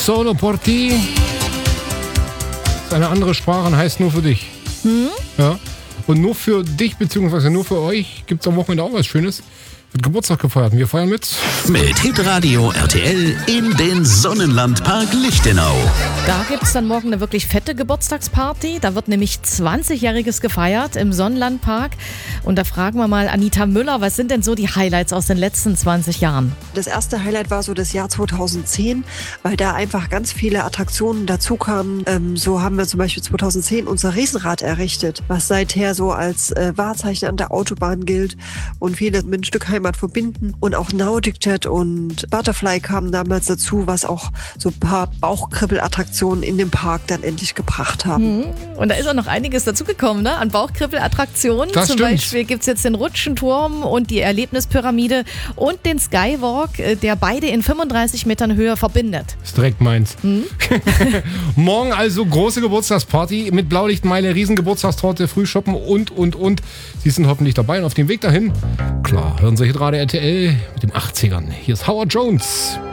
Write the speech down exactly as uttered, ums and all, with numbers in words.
Solo por ti. Ist eine andere Sprache und heißt nur für dich. Hm? Ja. Und nur für dich, beziehungsweise nur für euch, gibt es am Wochenende auch was Schönes. Wird Geburtstag gefeiert und wir feiern mit. Mit Hitradio R T L in den Sonnenlandpark Lichtenau. Da gibt es dann morgen eine wirklich fette Geburtstagsparty. Da wird nämlich zwanzigjähriges gefeiert im Sonnenlandpark. Und da fragen wir mal Anita Müller, was sind denn so die Highlights aus den letzten zwanzig Jahren? Das erste Highlight war so das Jahr zweitausendzehn, weil da einfach ganz viele Attraktionen dazu kamen. Ähm, so haben wir zum Beispiel zweitausendzehn unser Riesenrad errichtet, was seither so als äh, Wahrzeichen an der Autobahn gilt und viele mit ein Stück Heimat verbinden. Und auch Nautic Jet und Butterfly kamen damals dazu, was auch so ein paar Bauchkribbelattraktionen in den Park dann endlich gebracht haben. Mhm. Und da ist auch noch einiges dazugekommen, ne? An Bauchkribbelattraktionen. Das Zum stimmt. Beispiel gibt es jetzt den Rutschenturm und die Erlebnispyramide und den Skywalk, äh, der beide in fünfunddreißig Metern Höhe verbindet. Ist direkt meins. Mhm. Morgen also große Geburtstagsparty mit Blaulichtmeile, Riesengeburtstagstorte, Frühshoppen und, und, und. Sie sind hoffentlich dabei und auf dem Weg dahin, klar, hören Sie Hitradio R T L mit den achtzigern. Hier ist Howard Jones.